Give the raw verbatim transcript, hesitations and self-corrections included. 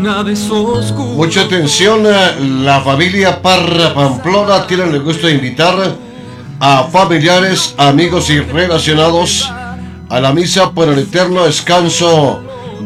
Mucha atención, la familia Parra Pamplona tiene el gusto de invitar a familiares, amigos y relacionados a la misa por el eterno descanso